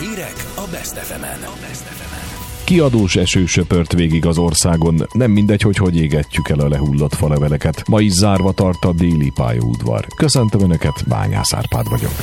Hírek a Best FM-en. Kiadós eső söpört végig az országon, nem mindegy, hogy égetjük el a lehullott faleveleket. Ma is zárva tart a déli pályaudvar. Köszöntöm Önöket, Bányász Árpád vagyok.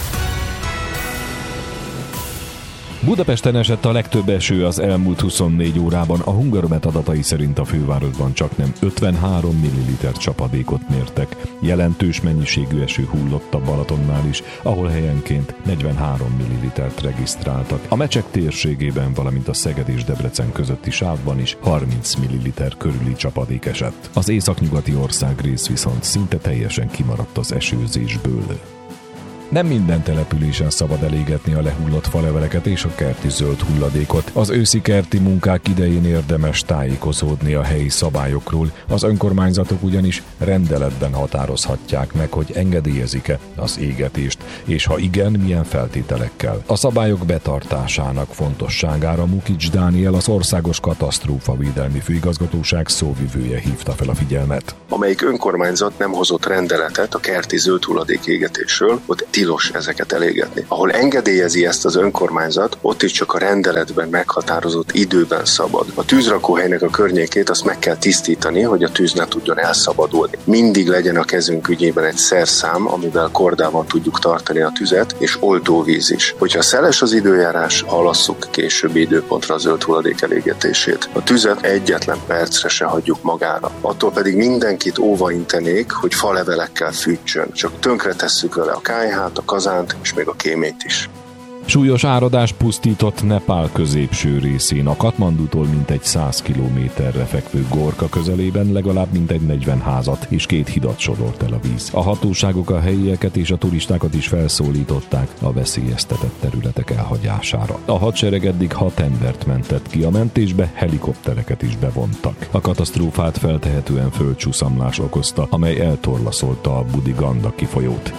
Budapesten esett a legtöbb eső az elmúlt 24 órában. A Hungaromet adatai szerint a fővárosban csaknem 53 ml csapadékot mértek. Jelentős mennyiségű eső hullott a Balatonnál is, ahol helyenként 43 ml-t regisztráltak. A Mecsek térségében, valamint a Szeged és Debrecen közötti sávban is 30 ml körüli csapadék esett. Az északnyugati országrész viszont szinte teljesen kimaradt az esőzésből. Nem minden településen szabad elégetni a lehullott faleveleket és a kerti zöld hulladékot. Az őszi kerti munkák idején érdemes tájékozódni a helyi szabályokról. Az önkormányzatok ugyanis rendeletben határozhatják meg, hogy engedélyezik-e az égetést, és ha igen, milyen feltételekkel. A szabályok betartásának fontosságára Mukics Dániel, az Országos Katasztrófavédelmi Főigazgatóság szóvivője hívta fel a figyelmet. Amelyik önkormányzat nem hozott rendeletet a kerti zöld hulladék égetésről, ott tilos ezeket elégetni. Ahol engedélyezi ezt az önkormányzat, ott is csak a rendeletben meghatározott időben szabad. A tűzrakóhelynek a környékét azt meg kell tisztítani, hogy a tűz ne tudjon elszabadulni. Mindig legyen a kezünk ügyében egy szerszám, amivel kordában tudjuk tartani a tüzet, és oltóvíz is. Hogyha szeles az időjárás, halasszuk későbbi időpontra a zöld hulladék elégetését. A tüzet egyetlen percre se hagyjuk magára. Attól pedig mindenkit óvaintenék, hogy falevelekkel fűtsön. Csak tönkretesszük vele a kályhát, a kazánt és még a kéményt is. Súlyos áradás pusztított Nepál középső részén. A Katmandútól mintegy 100 kilométerre fekvő Gorka közelében legalább mintegy 40 házat és 2 hidat sodort el a víz. A hatóságok a helyieket és a turistákat is felszólították a veszélyeztetett területek elhagyására. A hadsereg eddig 6 embert mentett ki a mentésbe, helikoptereket is bevontak. A katasztrófát feltehetően földcsúszamlás okozta, amely eltorlaszolta a Budi-Gandaki folyót.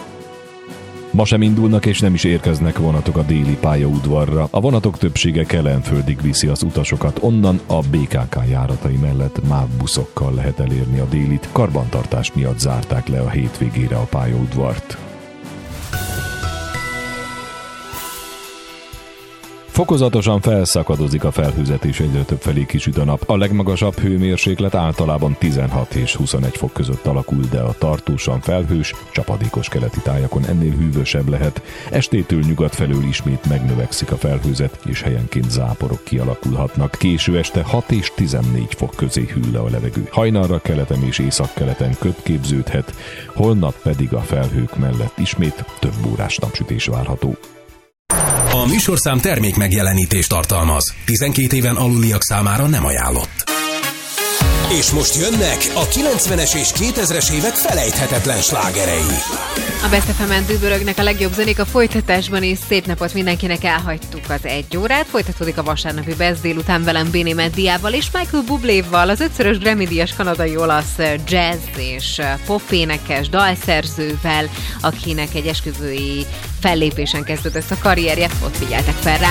Ma sem indulnak és nem is érkeznek vonatok a déli pályaudvarra. A vonatok többsége Kelenföldig viszi az utasokat, onnan a BKK járatai mellett MÁV buszokkal lehet elérni a délit. Karbantartás miatt zárták le a hétvégére a pályaudvart. Fokozatosan felszakadozik a felhőzet és egyre több felé kisüt a nap. A legmagasabb hőmérséklet általában 16 és 21 fok között alakul, de a tartósan felhős, csapadékos keleti tájakon ennél hűvösebb lehet. Estétől nyugat felől ismét megnövekszik a felhőzet, és helyenként záporok kialakulhatnak. Késő este 6 és 14 fok közé hűl le a levegő. Hajnalra keleten és északkeleten köd képződhet, holnap pedig a felhők mellett ismét több órás napsütés várható. A műsorszám termék megjelenítést tartalmaz. 12 éven aluliak számára nem ajánlott. És most jönnek a 90-es és 2000-es évek felejthetetlen slágerei. A Best FM-en dübörögnek a legjobb zenék a folytatásban, és szép napot mindenkinek, elhagytuk az 1 órát. Folytatódik a vasárnapi Best délután velem Béni Meddiával és Michael Bubléval, az 5-szörös Grammy-díjas kanadai-olasz jazz és popénekes dalszerzővel, akinek egy esküvői fellépésen kezdődött a karrierje. Ott figyeltek fel rá.